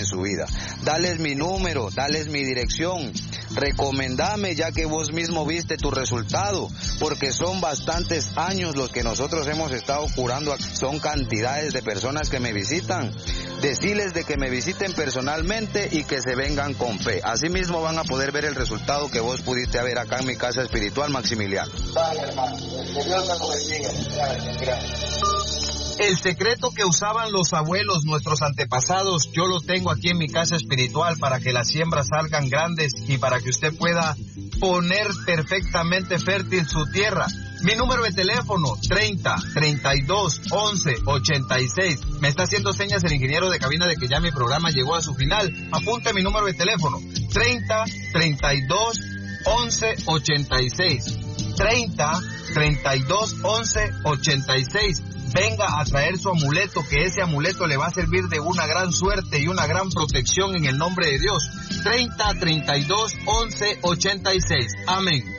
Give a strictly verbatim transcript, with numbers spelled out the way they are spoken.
su vida. Dales mi número, dales mi dirección. Recomendame, ya que vos mismo viste tu resultado, porque son bastantes años los que nosotros hemos estado curando. Son cantidades de personas que me visitan. Decirles de que me visiten personalmente y que se vengan con fe. Así mismo van a poder ver el resultado que vos pudiste ver acá en mi casa espiritual, Maximiliano. Vale, hermano. Que Dios me lo bendiga. Gracias, gracias. El secreto que usaban los abuelos, nuestros antepasados, yo lo tengo aquí en mi casa espiritual para que las siembras salgan grandes y para que usted pueda poner perfectamente fértil su tierra. Mi número de teléfono, treinta, treinta y dos, once, ochenta y seis. Me está haciendo señas el ingeniero de cabina de que ya mi programa llegó a su final. Apunte mi número de teléfono, treinta, treinta y dos, once, ochenta y seis. treinta, treinta y dos, once, ochenta y seis. Venga a traer su amuleto, que ese amuleto le va a servir de una gran suerte y una gran protección en el nombre de Dios. treinta, treinta y dos, once, ochenta y seis. Amén.